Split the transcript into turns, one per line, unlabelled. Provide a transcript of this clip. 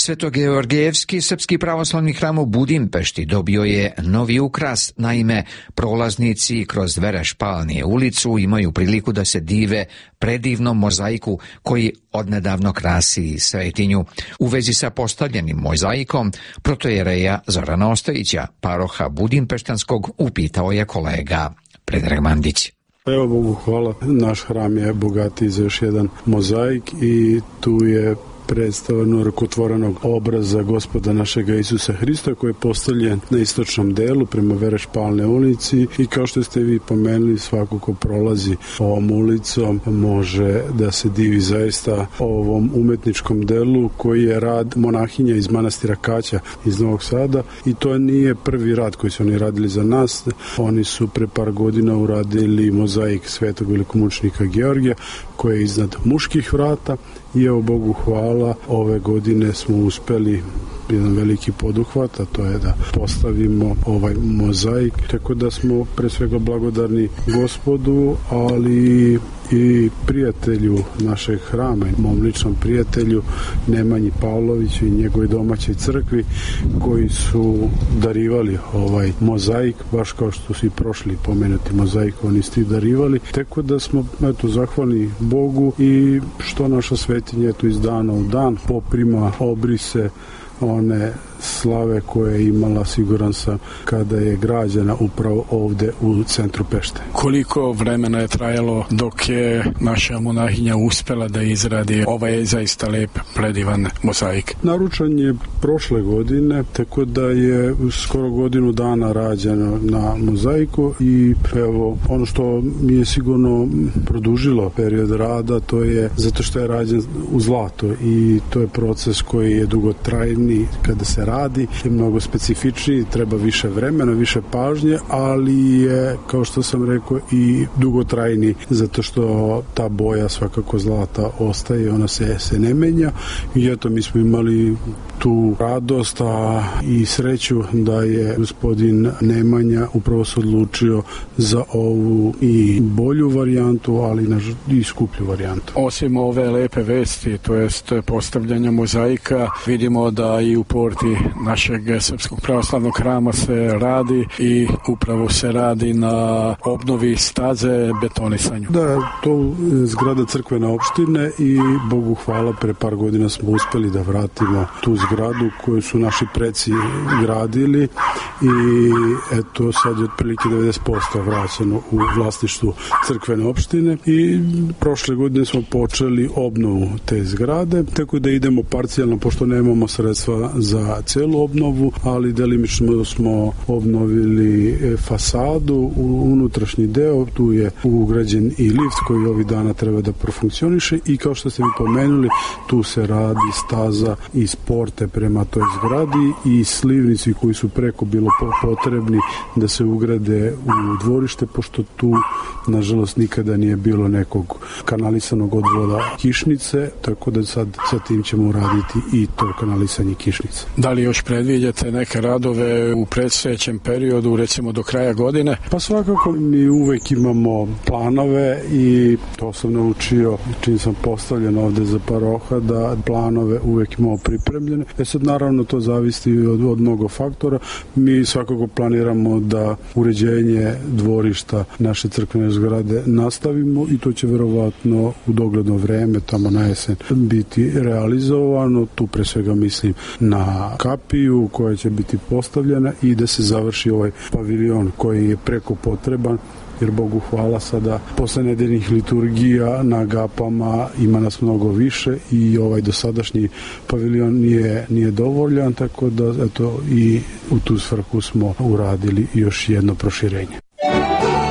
Svetogeorgijevski srpski pravoslavni hram u Budimpešti dobio je novi ukras. Naime, prolaznici kroz Verešpalnije ulicu imaju priliku da se dive predivnom mozaiku koji odnedavno krasi svetinju. U vezi sa postavljenim mozaikom protojereja Zorana Ostojića, paroha Budimpeštanskog, upitao je kolega Predrag Mandić.
Evo, Bogu hvala, naš hram je bogatiji za još jedan mozaik i tu je predstavljeno rukotvorenog obraza Gospoda našega Isusa Hrista koji je postavljen na istočnom delu prema Verešpalne ulici i kao što ste vi pomenuli, svako ko prolazi ovom ulicom može da se divi zaista ovom umetničkom delu koji je rad monahinja iz manastira Kaća iz Novog Sada i to nije prvi rad koji su oni radili za nas. Oni su pre par godina uradili mozaik svetog velikomučenika Georgija koji je iznad muških vrata i evo, Bogu hvala, ove godine smo uspeli jedan veliki poduhvat, a to je da postavimo ovaj mozaik, tako da smo pre svega blagodarni Gospodu, ali i prijatelju našeg hrama, mom ličnom prijatelju Nemanji Pavloviću i njegovoj domaćoj crkvi koji su darivali ovaj mozaik, baš kao što su i prošli pomenuti mozaik, oni su i darivali, tako da smo zahvalni Bogu i što naša svetinja iz dana u dan poprima obrise one slave koje je imala, siguran sam, kada je građena upravo ovde u centru Pešte.
Koliko vremena je trajalo dok je naša monahinja uspela da izradi ovaj zaista lep, predivan mozaik?
Naručen je prošle godine, tako da je skoro godinu dana rađeno na mozaiku i evo, ono što mi je sigurno produžilo period rada, to je zato što je rađen u zlato i to je proces koji je dugotrajni kada se radi, je mnogo specifičniji, treba više vremena, više pažnje, ali je, kao što sam rekao, i dugotrajni, zato što ta boja svakako zlata ostaje, ona se ne menja i eto, mi smo imali tu radost i sreću da je gospodin Nemanja upravo se odlučio za ovu i bolju varijantu, ali i skuplju varijantu.
Osim ove lepe vesti, to jest postavljanja mozaika, vidimo da i u porti našeg srpskog pravoslavnog hrama se radi i upravo se radi na obnovi staze, betonisanju.
Da, to zgrada crkvene opštine i Bogu hvala, pre par godina smo uspeli da vratimo tu zgradu koju su naši preci gradili i eto, sad je otprilike 90% vraćeno u vlasništvu crkvene opštine i prošle godine smo počeli obnovu te zgrade, tako da idemo parcijalno, pošto nemamo sredstva za celu obnovu, ali delimično smo obnovili fasadu, unutrašnji deo, tu je ugrađen i lift koji ovih dana treba da profunkcioniše i kao što ste mi pomenuli, tu se radi staza i sporte prema toj zgradi i slivnici koji su preko bilo potrebni da se ugrade u dvorište, pošto tu nažalost nikada nije bilo nekog kanalisanog odvoda kišnice, tako da sad sa tim ćemo uraditi i to kanalisanje kišnice.
Da li još predviđate neke radove u predstojećem periodu, recimo do kraja godine?
Pa svakako mi uvek imamo planove i to sam naučio čim sam postavljen ovde za paroha, da planove uvek imamo pripremljene. Sad naravno to zavisi od mnogo faktora. Mi svakako planiramo da uređenje dvorišta naše crkvene zgrade nastavimo i to će verovatno u dogledno vreme, tamo na jesen, biti realizovano. Tu pre svega mislim na kapiju koja će biti postavljena i da se završi ovaj paviljon koji je preko potreban, jer Bogu hvala sada posle nedeljnih liturgija na Agapama ima nas mnogo više i ovaj dosadašnji paviljon nije dovoljan, tako da eto i u tu svrhu smo uradili još jedno proširenje.